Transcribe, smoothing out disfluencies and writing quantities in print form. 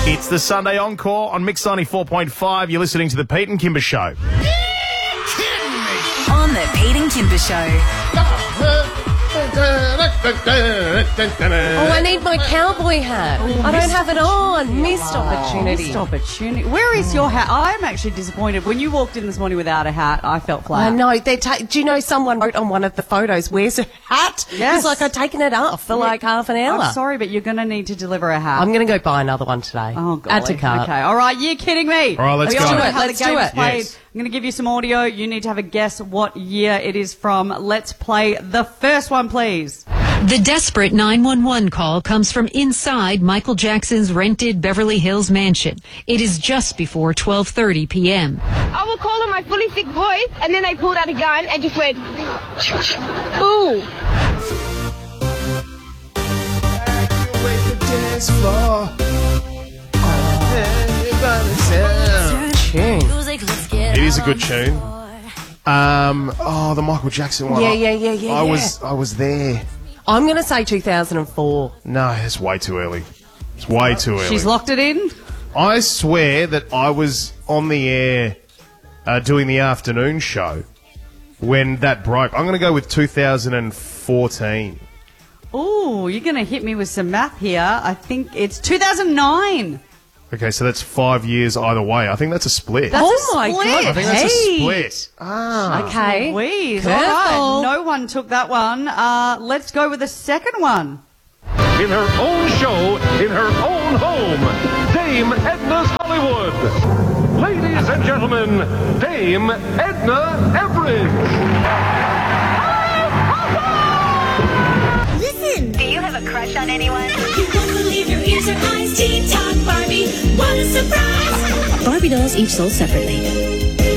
It's the Sunday Encore on Mix 94.5. You're listening to The Pete and Kimber Show. On The Pete and Kimber Show. Oh, I need my cowboy hat. I don't have it on. Missed opportunity. Missed opportunity. Where is your hat? I'm actually disappointed. When you walked in this morning without a hat, I felt flat. I know. Do you know someone wrote on one of the photos, "Where's her hat?" Yes. It's like I've taken it off for like half an hour. I'm sorry, but you're going to need to deliver a hat. I'm going to go buy another one today. Oh, golly. Add to cart. Okay. All right. You're kidding me. All right, let's We go. all know Let's how do the it. game Let's is do it. played. Yes. I'm going to give you some audio. You need to have a guess what year it is from. Let's play the first one, please. The desperate 911 call comes from inside Michael Jackson's rented Beverly Hills mansion. It is just before 12:30 p.m. I was calling my fully sick voice, and then they pulled out a gun and just went, ooh. It is a good tune. The Michael Jackson one. Yeah. I was there. I'm going to say 2004. No, it's way too early. It's way too early. She's locked it in. I swear that I was on the air doing the afternoon show when that broke. I'm going to go with 2014. Ooh, you're going to hit me with some math here. I think it's 2009. Okay, so that's 5 years either way. I think that's a split. That's Oh a my split. God. I think that's a Hey. split. Okay. Louise. All Careful. right. No one took that one. Let's go with the second one. In her own show, in her own home, Dame Edna's Hollywood. Ladies and gentlemen, Dame Edna Everidge. Listen! Do you have a crush on anyone? You won't believe your ears or eyes. Teen Talk Barbie. What a surprise! Barbie dolls each sold separately.